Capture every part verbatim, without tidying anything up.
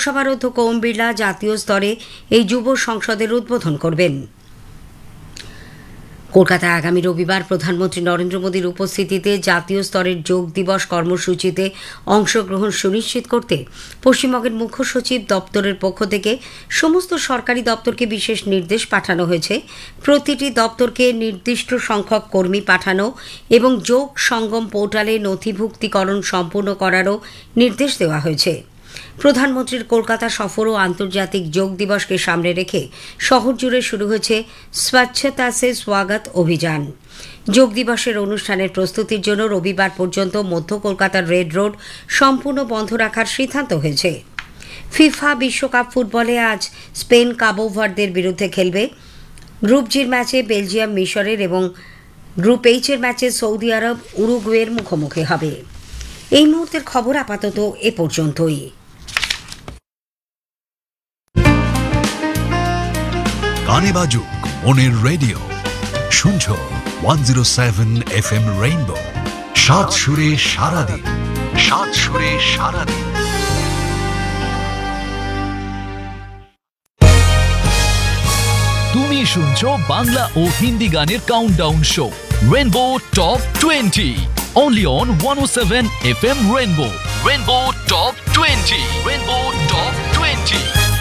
লোকসভার অধ্যক্ষ ওম বিড়লা জাতীয় স্তরে এই যুব সংসদের উদ্বোধন করবেন। কলকাতায় আগামী রবিবার প্রধানমন্ত্রী নরেন্দ্র মোদীর উপস্থিতিতে জাতীয় স্তরের যোগ দিবস কর্মসূচিতে অংশগ্রহণ সুনিশ্চিত করতে পশ্চিমবঙ্গের মুখ্য সচিব দপ্তরের পক্ষ থেকে সমস্ত সরকারি দপ্তরকে বিশেষ নির্দেশ পাঠানো হয়েছে। প্রতিটি দপ্তরকে নির্দিষ্ট সংখ্যক কর্মী পাঠানো এবং যোগ সঙ্গম পোর্টালে নথিভুক্তিকরণ সম্পূর্ণ করারও নির্দেশ দেওয়া হয়েছে। প্রধানমন্ত্রীর কলকাতা সফর ও আন্তর্জাতিক যোগ দিবসকে সামনে রেখে শহর জুড়ে শুরু হয়েছে স্বচ্ছতা সে স্বাগত অভিযান। যোগ দিবসের অনুষ্ঠানের প্রস্তুতির জন্য রবিবার পর্যন্ত মধ্য কলকাতার রেড রোড সম্পূর্ণ বন্ধ রাখার সিদ্ধান্ত হয়েছে। ফিফা বিশ্বকাপ ফুটবলে আজ স্পেন কাবো ভার্দের বিরুদ্ধে খেলবে। গ্রুপ জির ম্যাচে বেলজিয়াম মিশরের এবং গ্রুপ এইচের ম্যাচে সৌদি আরব উরুগুয়ের মুখোমুখি হবে। এই মুহূর্তের খবর আপাতত এ পর্যন্তই। গানে বাজুক মনের রেডিও, শুনছ one zero seven F M rainbow. সাত সুরে সারাদিন, সাত সুরে সারাদিন। তুমি শুনছো বাংলা ও হিন্দি গানের countdown show rainbow top twenty, only on one O seven F M Rainbow. Rainbow Top twenty, Rainbow Top twenty.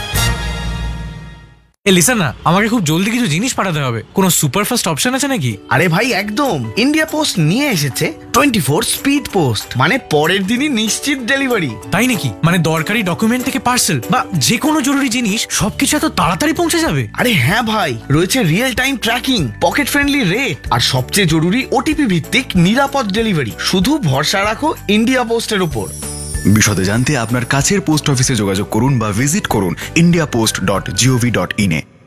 A listen না, আমাকে খুব জলদি কিছু জিনিস পাঠাতে হবে। কোনো সুপারফাস্ট অপশন আছে নাকি? আরে ভাই একদম, ইন্ডিয়া পোস্ট নিয়ে এসেছে টোয়েন্টি ফোর স্পিড পোস্ট, মানে পরের দিনই নিশ্চিত ডেলিভারি। তাই নাকি? মানে দরকারি ডকুমেন্ট থেকে পার্সেল বা যে কোনো জরুরি জিনিস সবকিছু এত তাড়াতাড়ি পৌঁছে যাবে? আরে হ্যাঁ ভাই, রয়েছে real time tracking, pocket friendly rate আর সবচেয়ে জরুরি ওটিপি ভিত্তিক নিরাপদ ডেলিভারি। শুধু ভরসা রাখো ইন্ডিয়া পোস্টের উপর। বিশদে জানতে আপনার কাছের পোস্ট অফিসে যোগাযোগ করুন বা ভিজিট করুন India post dot gov dot in a.